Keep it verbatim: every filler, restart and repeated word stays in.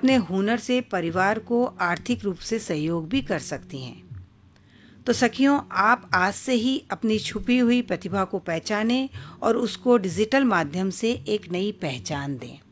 अपने हुनर से परिवार को आर्थिक रूप से सहयोग भी कर सकती हैं। तो सखियों, आप आज से ही अपनी छुपी हुई प्रतिभा को पहचानें और उसको डिजिटल माध्यम से एक नई पहचान दें।